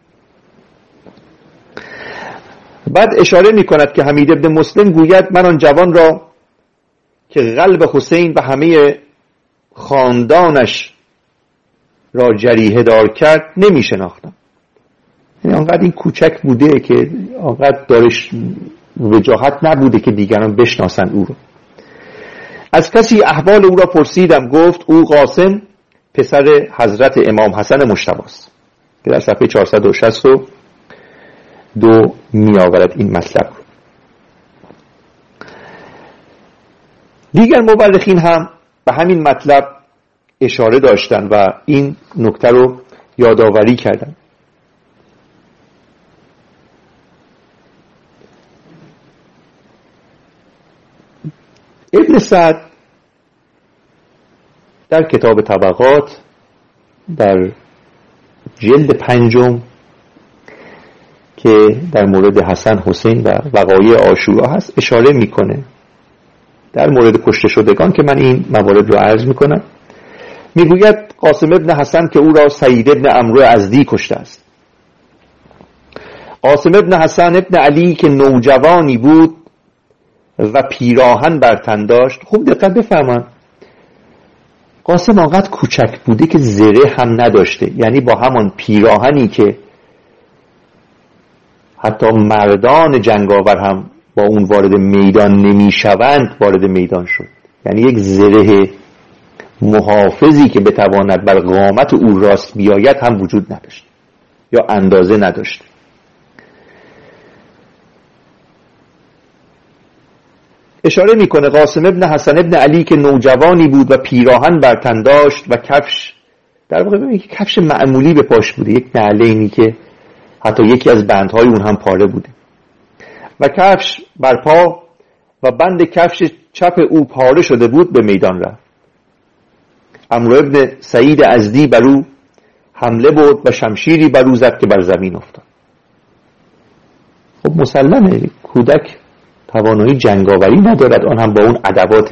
بعد اشاره می کند که حمید ابن مسلم گوید من آن جوان را که قلب حسین و همه خاندانش را جریحه دار کرد نمی شناختم. یعنی آنقدر این کوچک بوده که آنقدر دارش وجاهت نبوده که دیگران بشناسن او رو. از کسی احوال او را پرسیدم، گفت او قاسم پسر حضرت امام حسن مجتبی است که در صفحه چهارصد و شصت و دو می آورد این مطلب رو. دیگر مورخین هم به همین مطلب اشاره داشتن و این نکته رو یادآوری کردن. ابن سعد در کتاب طبقات در جلد پنجم که در مورد حسن حسین و وقایع عاشورا هست اشاره میکنه. در مورد کشته شدگان که من این موارد رو عرض میکنم، میگوید قاسم ابن حسن که او را سعید ابن عمرو ازدی کشته است. قاسم ابن حسن ابن علی که نوجوانی بود و پیراهن بر تن داشت. خوب دقت بفرمایید، قاسم آنقدر کوچک بوده که زره هم نداشته، یعنی با همان پیراهنی که حتی مردان جنگاور هم با اون وارد میدان نمیشوند وارد میدان شد. یعنی یک زره محافظی که بتواند بر قامت او راست بیاید هم وجود نداشت یا اندازه نداشت. اشاره میکنه قاسم ابن حسن ابن علی که نوجوانی بود و پیراهن بر تن داشت و کفش، در واقع ببینید که کفش معمولی به پاش بوده، یک نعلینی که حتی یکی از بندهای اون هم پاره بوده و کفش بر پا و بند کفش چپ او پاره شده بود به میدان رفت. عمرو ابن سعید ازدی بر او حمله برد و شمشیری بر او زد که بر زمین افتاد. خب مسلمه کودک توانایی جنگاوری ندارد، آن هم با اون ادوات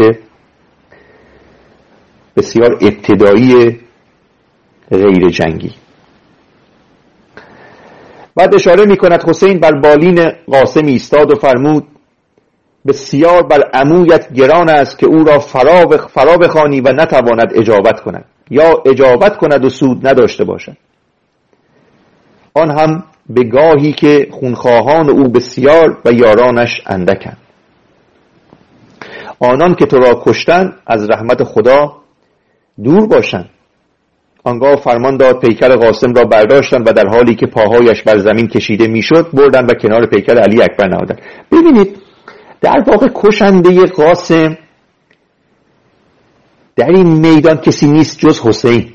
بسیار ابتدایی غیر جنگی. بعد اشاره می کند حسین بر بالین قاسم ایستاد و فرمود بسیار بر عمویت گران است که او را فرا بخوانی و نتواند اجابت کند یا اجابت کند و سود نداشته باشد، آن هم به گاهی که خونخواهان او بسیار و یارانش اندکند. آنان که تو را کشتند از رحمت خدا دور باشند. آنگاه فرمان داد پیکر قاسم را برداشتند و در حالی که پاهایش بر زمین کشیده میشد بردند و کنار پیکر علی اکبر نهادند. ببینید در واقع کشنده قاسم در این میدان کسی نیست جز حسین.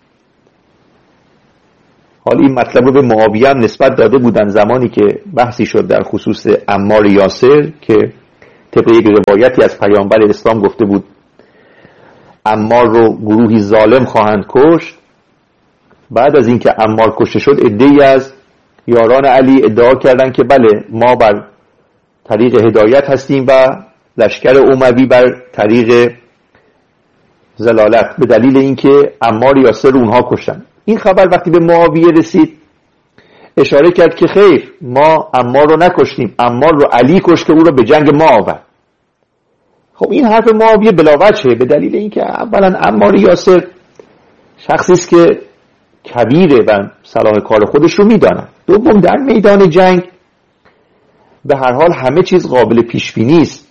حال این مطلب رو به معاویه هم نسبت داده بودن زمانی که بحثی شد در خصوص عمار یاسر که طبق یک روایتی از پیامبر اسلام گفته بود عمار رو گروهی ظالم خواهند کشت. بعد از اینکه عمار کشته شد عده‌ای از یاران علی ادعا کردند که بله ما بر طریق هدایت هستیم و لشکر اموی بر طریق ضلالت، به دلیل اینکه عمار یاسر رو اونها کشتن. این خبر وقتی به معاویه رسید اشاره کرد که خیر ما عمار رو نکشتیم، عمار رو علی کشت که او رو به جنگ ما آورد. خب این حرف معاویه بلاوجهه، به دلیل اینکه اولا عمار یاسر شخصی است که کبیره و صلاح کار خودش رو میداند. دوم در میدان جنگ به هر حال همه چیز قابل پیش بینی است،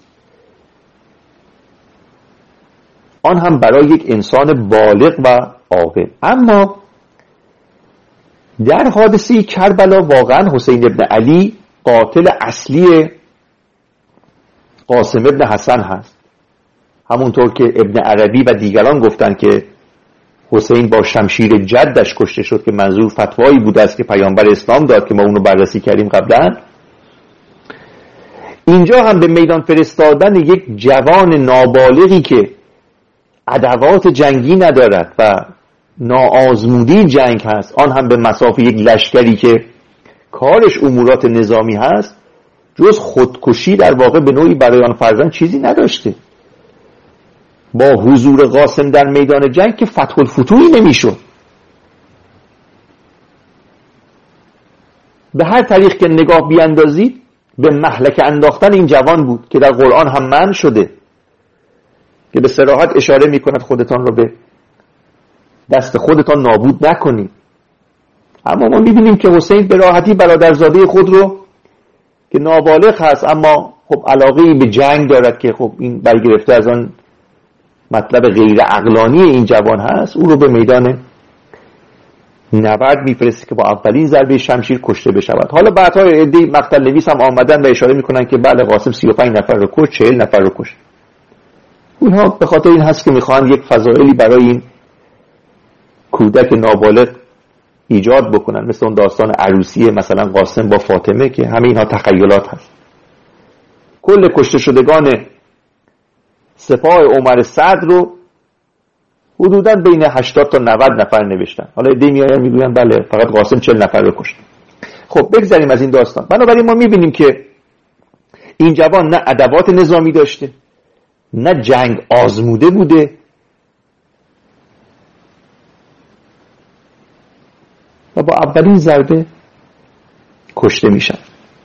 آن هم برای یک انسان بالغ و عاقل. اما در حادثه کربلا واقعا حسین ابن علی قاتل اصلی قاسم ابن حسن هست، همونطور که ابن عربی و دیگران گفتن که حسین با شمشیر جدش کشته شد که منظور فتوایی بوده است که پیامبر اسلام داد که ما اونو بررسی کردیم قبلا. اینجا هم به میدان فرستادن یک جوان نابالغی که ادوات جنگی ندارد و ناآزمودی جنگ هست، آن هم به مصاف یک لشکری که کارش امورات نظامی هست، جز خودکشی در واقع به نوعی برای آن فرزند چیزی نداشته. با حضور قاسم در میدان جنگ که فتح الفتوحی نمیشد. به هر طریق که نگاه بیاندازید به مهلک انداختن این جوان بود که در قرآن هم منع شده، که به صراحت اشاره میکند خودتان را به دست خودتان نابود نکنید. اما ما میبینیم که حسین به راحتی برادرزاده خود رو که نابالغ هست اما خب علاقه‌ای به جنگ دارد که خب این برگرفته از آن مطلب غیر عقلانی این جوان هست، او رو به میدان نبرد میفرسته که با اولین ضربه شمشیر کشته بشود. حالا بعدها عده مقتل نویس هم آمدن و اشاره میکنن که بله قاسم سی و پنج نفر رو کشت، چهل نفر رو کشت. اونها به خاطر این هست که میخوان یک فضائلی برای این کودک نابالغ ایجاد بکنن، مثل اون داستان عروسی مثلا قاسم با فاطمه که همه اینها تخیلات هست. کل کشته شدگان سپاه عمر سعد رو حدوداً بین هشتاد تا نود نفر نوشتن. حالا ایده میآیند میگوین بله فقط قاسم چهل نفر رو کشت. خب بگذاریم از این داستان. بنابراین ما میبینیم که این جوان نه ادوات نظامی داشته، نه جنگ آزموده بوده، و با اولین ضربه کشته میشن.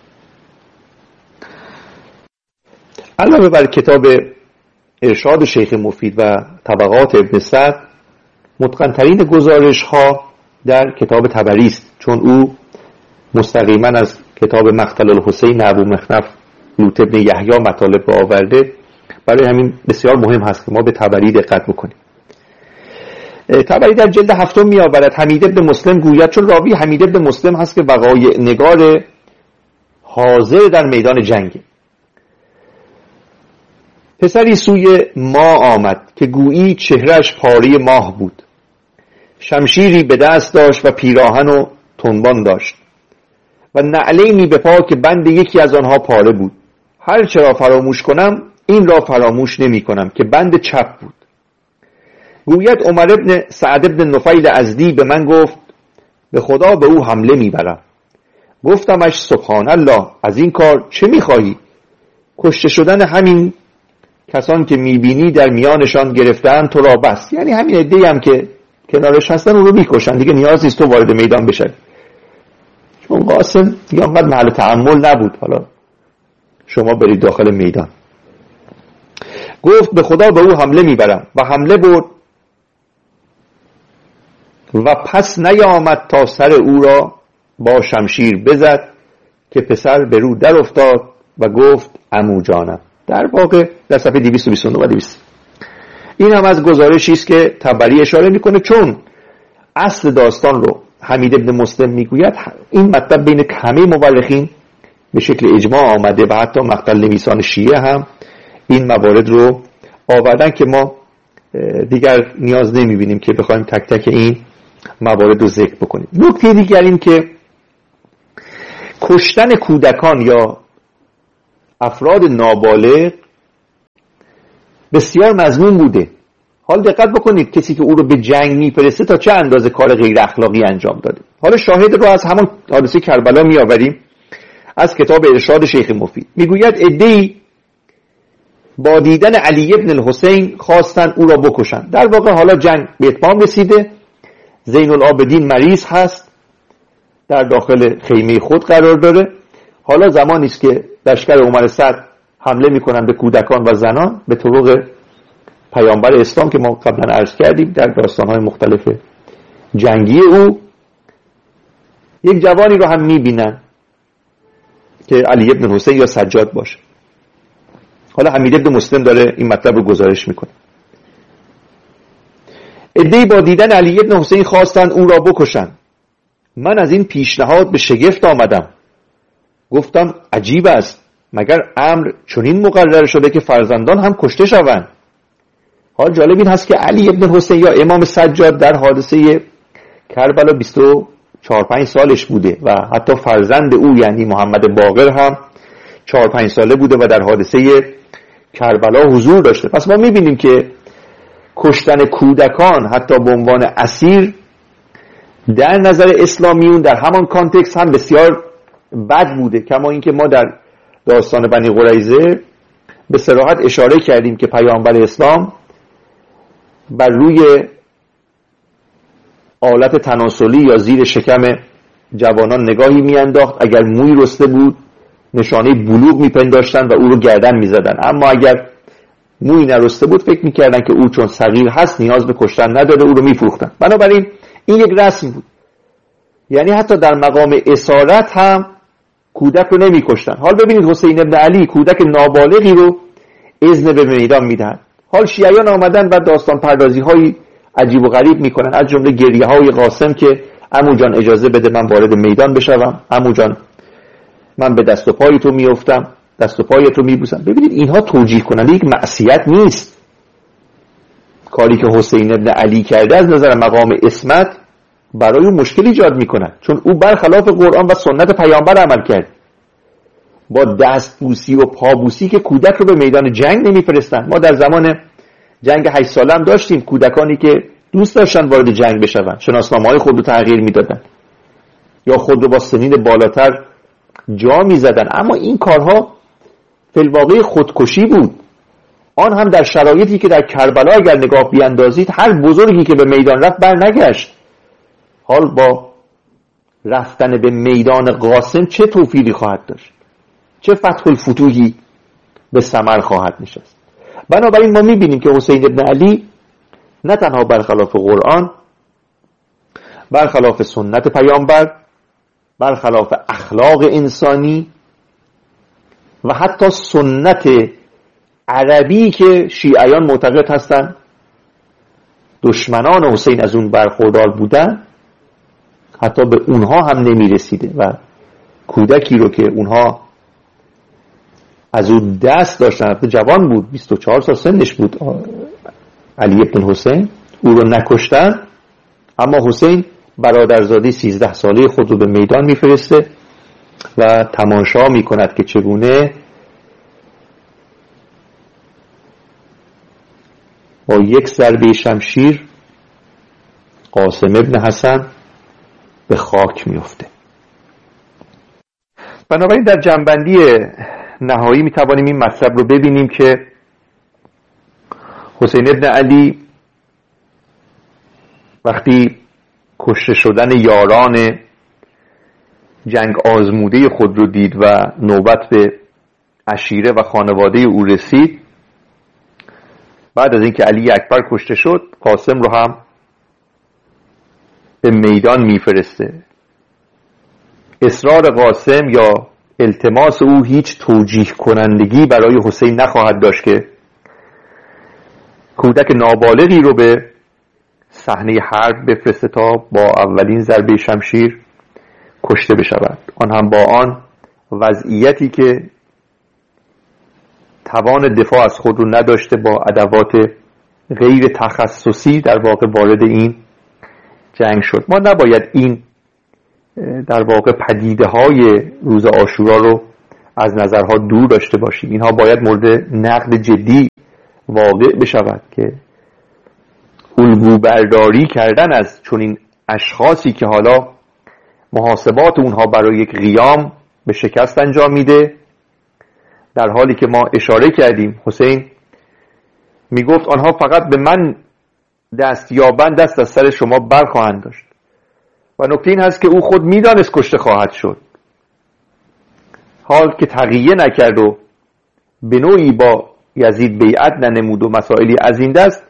علاوه بر کتاب ارشاد شیخ مفید و طبقات ابن سعد، متقن‌ترین گزارش ها در کتاب طبری است، چون او مستقیما از کتاب مقتل الحسین ابو مخنف لوط ابن یحیی مطالب را آورده. برای همین بسیار مهم هست که ما به طبری دقت بکنیم. طبری در جلد هفتم می آورد حمید بن مسلم گوید، چون راوی حمید بن مسلم هست که وقایع نگار حاضر در میدان جنگ، پسری سوی ما آمد که گویی چهرش پاره ماه بود، شمشیری به دست داشت و پیراهن و تنبان داشت و نعلینی به پا که بند یکی از آنها پاره بود. هر چرا فراموش کنم این را فراموش نمی کنم که بند چپ بود. گوید عمر ابن سعد ابن نفیل ازدی به من گفت به خدا به او حمله میبرم. گفتمش سبحان الله، از این کار چه میخواهی؟ کشته شدن همین کسان که میبینی در میانشان گرفتن تو را بس. یعنی همین عده‌ای هم که کنارش هستن اون رو میکشن، دیگه نیاز نیست تو وارد میدان بشی. چون قاسم دیگه انقدر محل تحمل نبود، حالا شما برید داخل میدان. گفت به خدا به او حمله میبرم و حمله برد و پس نیامد تا سر او را با شمشیر بزد که پسر به رو در افتاد و گفت عمو جانم. در واقع در صفحه دویست و بیست و نه و دویست. این هم از گزارشی است که طبری اشاره میکنه، چون اصل داستان رو حمید ابن مسلم میگوید. این مطلب بین همه مورخین به شکل اجماع آمده و حتی مقتل نویسان شیعه هم این موارد رو آوردن که ما دیگر نیاز نمیبینیم که بخوایم تک تک این موارد رو ذکر بکنیم. نکته دیگر این که کشتن کودکان یا افراد نابالغ بسیار مذموم بوده. حالا دقت بکنید کسی که او رو به جنگ میفرسته تا چه اندازه کار غیر اخلاقی انجام داده. حالا شاهد رو از همان حادثه کربلا می آوریم از کتاب ارشاد شیخ مفید. میگوید عده‌ای با دیدن علی ابن الحسین خواستن او را بکشن. در واقع حالا جنگ به اتمام رسیده، زین العابدین مریض هست، در داخل خیمه خود قرار داره. حالا زمانی است که لشکر عمر سعد حمله میکنن به کودکان و زنان به طرق پیامبر اسلام که ما قبلا عرض کردیم در داستانهای مختلف جنگی او. یک جوانی رو هم میبینن که علی ابن حسین یا سجاد باشه. حالا حمید ابن مسلم داره این مطلب رو گزارش میکنه. عده‌ای با دیدن علی ابن حسین خواستن او را بکشن. من از این پیشنهاد به شگفت آمدم. گفتم عجیب است، مگر امر چنین مقرر شده که فرزندان هم کشته شوند؟ حال جالب این هست که علی ابن حسین یا امام سجاد در حادثه کربلا بیست و چهار پنج سالش بوده و حتی فرزند او یعنی محمد باقر هم چهار پنج ساله بوده و در حادثه کربلا حضور داشته. پس ما میبینیم که کشتن کودکان حتی به عنوان اسیر در نظر اسلامیون در همان کانتکست هم بسیار بد بوده، کما اینکه ما در داستان بنی قریظه به صراحت اشاره کردیم که پیامبر اسلام بر روی آلت تناسلی یا زیر شکم جوانان نگاهی میانداخت، اگر موی رسته بود نشانه بلوغ میپنداشتن و او رو گردن میزدن، اما اگر موی نرسته بود فکر میکردن که او چون صغیر هست نیاز به کشتن نداره، او رو میفروختن. بنابراین این یک رسم بود، یعنی حتی در مقام اسارت هم کودک رو نمیکشتن. حال ببینید حسین ابن علی کودک نابالغی رو اذن به میدان میدهد. حال شیعیان آمدن و داستان پردازی های عجیب و غریب میکنن، از جمله گریه های قاسم که عمو جان اجازه بده من وارد میدان بشوم، عمو جان من به دست و پای تو میافتم، دست و پای تو میبوسم. ببینید اینها توجیه کننده یک معصیت نیست. کاری که حسین ابن علی کرده از نظر مقام عصمت برای او مشکل ایجاد میکنه، چون او برخلاف قرآن و سنت پیامبر عمل کرد. با دستبوسی و پابوسی که کودک رو به میدان جنگ نمیفرستن. ما در زمان جنگ هشت ساله هم داشتیم کودکانی که دوست داشتن وارد جنگ بشون، شناسنامه‌های خود رو تغییر میدادن یا خود رو با سنین بالاتر جا میزدن، اما این کارها فی الواقع خودکشی بود، آن هم در شرایطی که در کربلا اگر نگاه بیاندازید هر بزرگی که به میدان رفت بر نگشت. حال با رفتن به میدان قاسم چه توفیقی خواهد داشت، چه فتح الفتوحی به ثمر خواهد نشست. بنابراین ما میبینیم که حسین ابن علی نه تنها برخلاف قرآن، برخلاف سنت پیامبر، برخلاف اخلاق انسانی و حتی سنت عربی که شیعیان معتقد هستند دشمنان حسین از اون برخوردار بودن، حتی به اونها هم نمیرسیده و کودکی رو که اونها از او دست داشتن، حتی جوان بود، بیست و چهار سال سنش بود علی ابن حسین، او رو نکشتن، اما حسین برادرزاده سیزده ساله خود رو به میدان میفرسته و تماشا میکند که چگونه با یک ضربه شمشیر قاسم ابن حسن به خاک میفته. بنابراین در جنبندی نهایی میتوانیم این مطلب رو ببینیم که حسین ابن علی وقتی کشته شدن یاران جنگ آزموده خود رو دید و نوبت به عشیره و خانواده او رسید، بعد از اینکه علی اکبر کشته شد قاسم رو هم به میدان میفرسته. اصرار قاسم یا التماس او هیچ توجیه کنندگی برای حسین نخواهد داشت که کودک نابالغی رو به صحنه حرب بفرسته تا با اولین ضربه شمشیر کشته بشود، آن هم با آن وضعیتی که توان دفاع از خود رو نداشته، با ادوات غیر تخصصی در واقع وارد این جنگ شد. ما نباید این در واقع پدیده های روز عاشورا رو از نظرها دور داشته باشیم. اینها باید مورد نقد جدی واقع بشود که الگو برداری کردن از چنین اشخاصی که حالا محاسبات اونها برای یک قیام به شکست انجام میده، در حالی که ما اشاره کردیم حسین میگفت آنها فقط به من دست یابند دست از سر شما برخواهند داشت و نکته این هست که او خود میدانست کشته خواهد شد، حال که تقیه نکرد و به نوعی با یزید بیعت ننمود و مسائلی از این دست،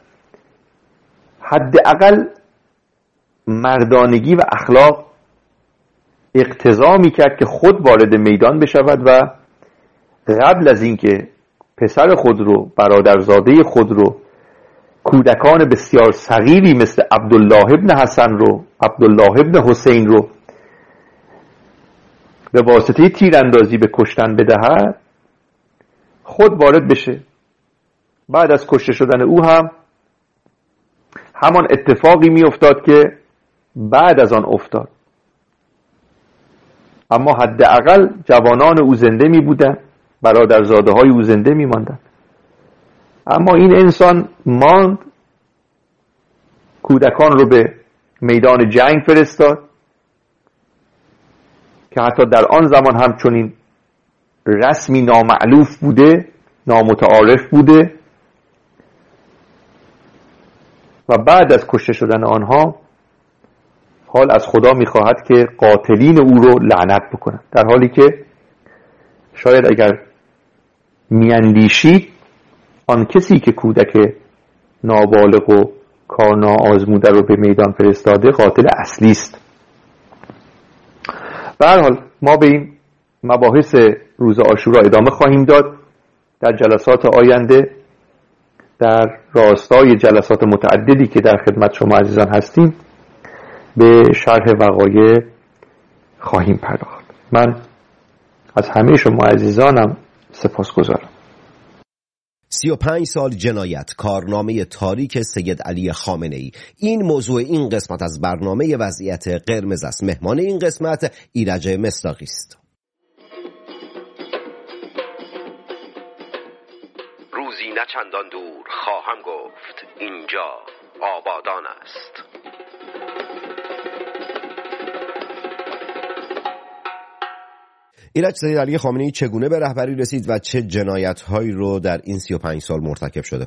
حداقل مردانگی و اخلاق اقتضا میکرد که خود وارد میدان بشود و قبل از اینکه پسر خود رو، برادرزاده خود رو، کودکان بسیار صغیری مثل عبدالله ابن حسن رو، عبدالله ابن حسین رو به واسطه تیراندازی به کشتن بدهد، خود وارد بشه. بعد از کشته شدن او هم همان اتفاقی می افتاد که بعد از آن افتاد، اما حداقل جوانان او زنده می بودن، برادرزاده های او زنده می ماندن. اما این انسان ماند، کودکان رو به میدان جنگ فرستاد که حتی در آن زمان همچنین رسمی نامعلوف بوده، نامتعارف بوده، و بعد از کشته شدن آنها حال از خدا می‌خواهد که قاتلین او رو لعنت بکنند، در حالی که شاید اگر میاندیشید آن کسی که کودک نابالغ و کار ناآزموده رو به میدان فرستاده قاتل اصلی است. به هر حال ما به این مباحث روز عاشورا ادامه خواهیم داد در جلسات آینده، در راستای جلسات متعددی که در خدمت شما عزیزان هستیم به شرح وقایع خواهیم پرداخت. من از همه شما عزیزانم سپاسگزارم. سی و پنج سال جنایت، کارنامه تاریک سید علی خامنه‌ای، این موضوع این قسمت از برنامه وضعیت قرمز است. مهمان این قسمت ایرج مصداقی است. روزی نه چندان دور خواهم گفت اینجا آبادان است. ایرج، سید علی خامنه‌ای چگونه به رهبری رسید و چه جنایت‌هایی رو در این سی و پنج سال مرتکب شده؟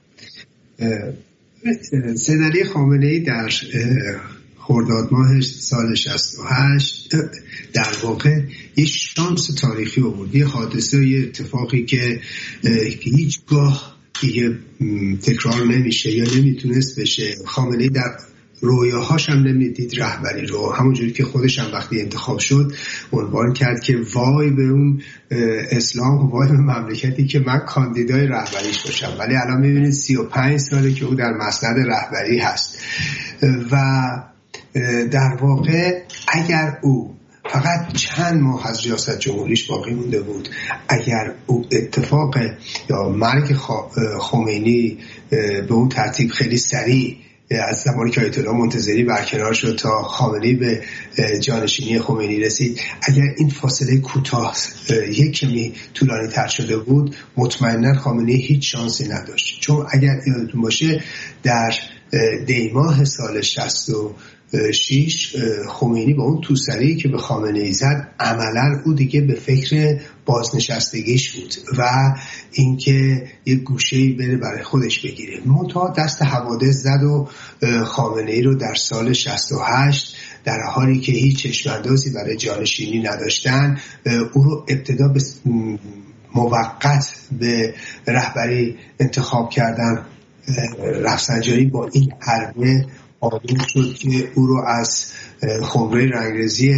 سید علی خامنه‌ای در خرداد ماه سال شصت و هشت در واقع یک شانس تاریخی بود، یه حادثه، یه اتفاقی که هیچگاه دیگه تکرار نمیشه یا نمیتونست بشه. خامنه‌ای در رویاهاش هم نمیدید رهبری رو، همونجوری که خودش هم وقتی انتخاب شد عنوان کرد که وای به اون اسلام و وای به مملکتی که من کاندیدای رهبریش باشم. ولی الان میبینید سی و پنج ساله که او در مسند رهبری هست و در واقع اگر او فقط چند ماه از ریاست جمهوریش باقی مونده بود، اگر او اتفاق یا مرگ خمینی به اون ترتیب خیلی سریع از زمانی که آیت الله منتظری برکنار شد تا خامنه‌ای به جانشینی خمینی رسید، اگر این فاصله کوتاه یک کمی طولانی تر شده بود، مطمئنا خامنه‌ای هیچ شانسی نداشت. چون اگر یادتون باشه در دیماه سال شصت و شش خمینی با اون توسری که به خامنه‌ای زد عملا او دیگه به فکر بازنشستگیش بود و اینکه یک گوشه‌ای بره برای خودش بگیره. منتها دست حوادث زد و خامنه‌ای رو در سال شصت و هشت در حالی که هیچ چشم‌اندازی برای جانشینی نداشتن او رو ابتدا به موقت به رهبری انتخاب کردن. رفسنجانی با این حربه آماده شد که او رو از خمره رنگرزی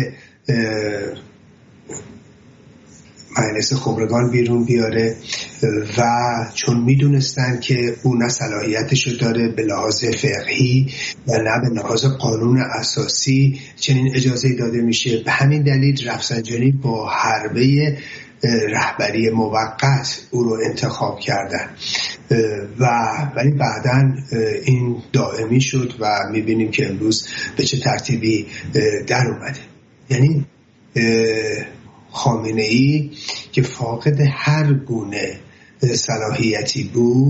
مجلس خبرگان بیرون بیاره و چون میدونستن که او نه صلاحیتشو داره به لحاظ فقهی و نه به لحاظ قانون اساسی چنین اجازه داده میشه، به همین دلیل رفسنجانی با حربه رهبری موقت او رو انتخاب کردن و ولی بعداً این دائمی شد و میبینیم که امروز به چه ترتیبی در اومده. یعنی خامنه‌ای که فاقد هر گونه صلاحیتی بود